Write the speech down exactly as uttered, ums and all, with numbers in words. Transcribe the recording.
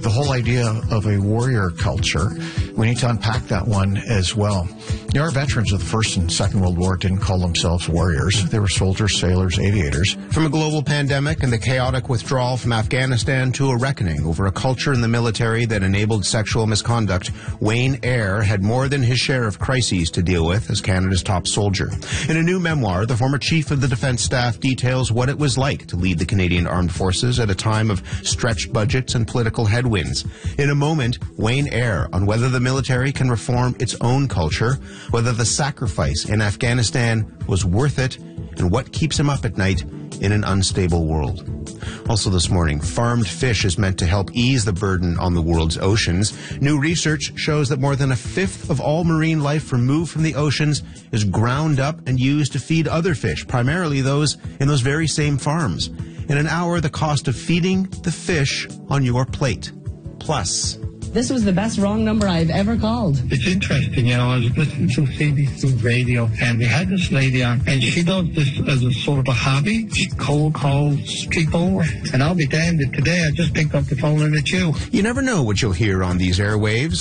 the whole idea of a warrior culture, we need to unpack that one as well. You know, our veterans of the First and Second World War didn't call themselves warriors. They were soldiers, sailors, aviators. From a global pandemic and the chaotic withdrawal from Afghanistan to a reckoning over a culture in the military that enabled sexual misconduct, Wayne Eyre had more than his share of crises to deal with as Canada's top soldier. In a new memoir, the former chief of the Defence Staff details what it was like to lead the Canadian Armed Forces at a time of stretched budgets and political headwinds. In a moment, Wayne Eyre on whether the military can reform its own culture, whether the sacrifice in Afghanistan was worth it, and what keeps him up at night in an unstable world. Also this morning, farmed fish is meant to help ease the burden on the world's oceans. New research shows that more than a fifth of all marine life removed from the oceans is ground up and used to feed other fish, primarily those in those very same farms. In an hour, the cost of feeding the fish on your plate. Plus, this was the best wrong number I've ever called. It's interesting, you know, I was listening to C B C radio and they had this lady on and she does this as a sort of a hobby. She cold calls people and I'll be damned if today I just picked up the phone and it's you. You never know what you'll hear on these airwaves.